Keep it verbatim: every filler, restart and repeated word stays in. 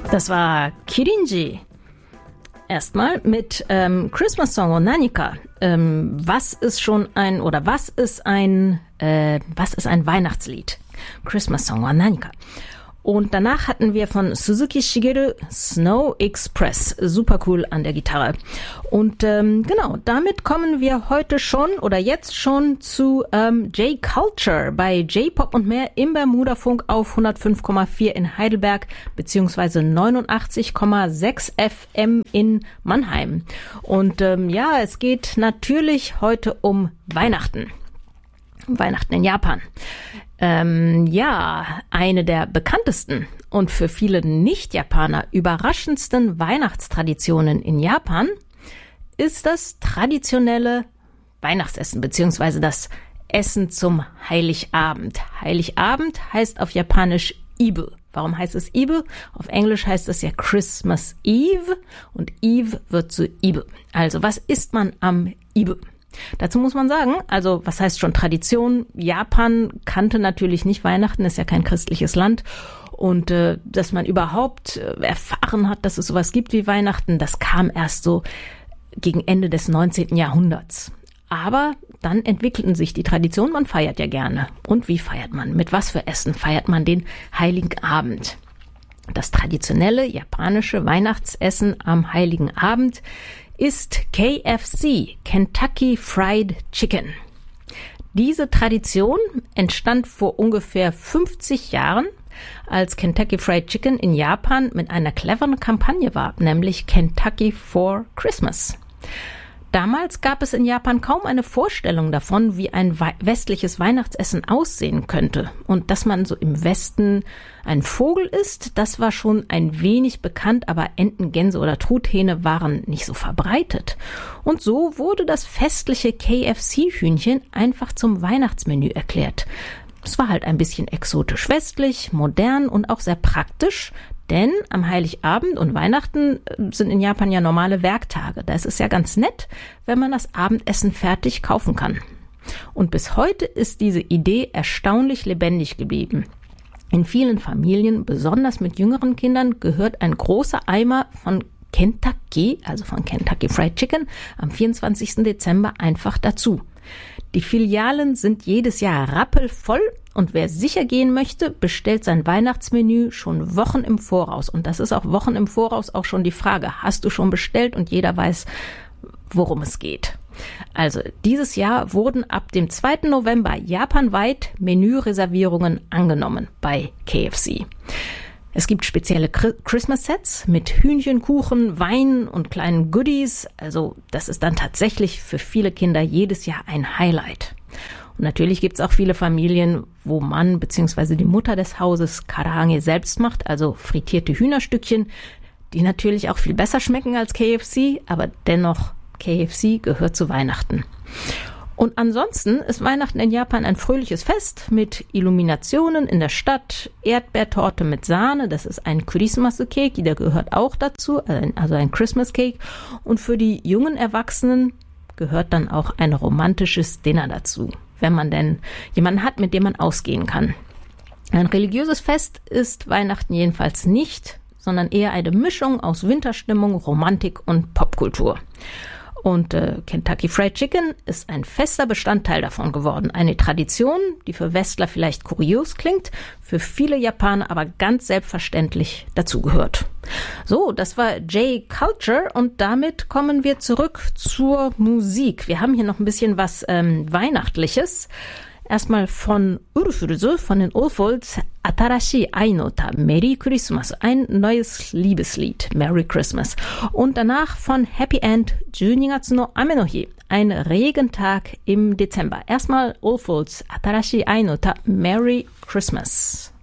Das war Kirinji. Erstmal mit ähm, Christmas Song und Nanika. Ähm, was ist schon ein oder was ist ein äh, was ist ein Weihnachtslied? Christmas Song und Nanika. Und danach hatten wir von Suzuki Shigeru Snow Express. Super cool an der Gitarre. Und ähm, genau, damit kommen wir heute schon oder jetzt schon zu ähm, J-Culture bei J-Pop und mehr im Bermudafunk auf hundertfünf Komma vier in Heidelberg beziehungsweise neunundachtzig Komma sechs F M in Mannheim. Und ähm, ja, es geht natürlich heute um Weihnachten. Weihnachten in Japan. Ähm, ja, eine der bekanntesten und für viele Nicht-Japaner überraschendsten Weihnachtstraditionen in Japan ist das traditionelle Weihnachtsessen beziehungsweise das Essen zum Heiligabend. Heiligabend heißt auf Japanisch Ibe. Warum heißt es Ibe? Auf Englisch heißt es ja Christmas Eve und Eve wird zu Ibe. Also was isst man am Ibe? Dazu muss man sagen, also was heißt schon Tradition? Japan kannte natürlich nicht Weihnachten, ist ja kein christliches Land. Und äh, dass man überhaupt äh, erfahren hat, dass es sowas gibt wie Weihnachten, das kam erst so gegen Ende des neunzehnten Jahrhunderts. Aber dann entwickelten sich die Traditionen, man feiert ja gerne. Und wie feiert man? Mit was für Essen feiert man den Heiligen Abend? Das traditionelle japanische Weihnachtsessen am Heiligen Abend ist K F C, Kentucky Fried Chicken. Diese Tradition entstand vor ungefähr fünfzig Jahren, als Kentucky Fried Chicken in Japan mit einer cleveren Kampagne war, nämlich Kentucky for Christmas. Damals gab es in Japan kaum eine Vorstellung davon, wie ein westliches Weihnachtsessen aussehen könnte. Und dass man so im Westen ein Vogel isst, das war schon ein wenig bekannt, aber Enten, Gänse oder Truthähne waren nicht so verbreitet. Und so wurde das festliche K F C-Hühnchen einfach zum Weihnachtsmenü erklärt. Es war halt ein bisschen exotisch westlich, modern und auch sehr praktisch, denn am Heiligabend und Weihnachten sind in Japan ja normale Werktage. Da ist es ja ganz nett, wenn man das Abendessen fertig kaufen kann. Und bis heute ist diese Idee erstaunlich lebendig geblieben. In vielen Familien, besonders mit jüngeren Kindern, gehört ein großer Eimer von Kentucky, also von Kentucky Fried Chicken, am vierundzwanzigsten Dezember einfach dazu. Die Filialen sind jedes Jahr rappelvoll und wer sicher gehen möchte, bestellt sein Weihnachtsmenü schon Wochen im Voraus. Und das ist auch Wochen im Voraus auch schon die Frage, hast du schon bestellt und jeder weiß, worum es geht. Also dieses Jahr wurden ab dem zweiten November japanweit Menüreservierungen angenommen bei K F C. Es gibt spezielle Christmas-Sets mit Hühnchen, Kuchen, Wein und kleinen Goodies. Also das ist dann tatsächlich für viele Kinder jedes Jahr ein Highlight. Und natürlich gibt es auch viele Familien, wo Mann bzw. die Mutter des Hauses Karaage selbst macht, also frittierte Hühnerstückchen, die natürlich auch viel besser schmecken als K F C, aber dennoch K F C gehört zu Weihnachten. Und ansonsten ist Weihnachten in Japan ein fröhliches Fest mit Illuminationen in der Stadt, Erdbeertorte mit Sahne, das ist ein Christmas-Cake, der gehört auch dazu, also ein Christmas Cake. Und für die jungen Erwachsenen gehört dann auch ein romantisches Dinner dazu, wenn man denn jemanden hat, mit dem man ausgehen kann. Ein religiöses Fest ist Weihnachten jedenfalls nicht, sondern eher eine Mischung aus Winterstimmung, Romantik und Popkultur. Und äh, Kentucky Fried Chicken ist ein fester Bestandteil davon geworden. Eine Tradition, die für Westler vielleicht kurios klingt, für viele Japaner aber ganz selbstverständlich dazugehört. So, das war J-Culture und damit kommen wir zurück zur Musik. Wir haben hier noch ein bisschen was ähm, Weihnachtliches. Erstmal von Urfuruse, von den Oldfolds, Atarashi Ai no Ta, Merry Christmas, ein neues Liebeslied, Merry Christmas. Und danach von Happy End, zwölften gatsu no Ame no Hi, ein Regentag im Dezember. Erstmal Oldfolds, Atarashi Ai no Ta, Merry Christmas.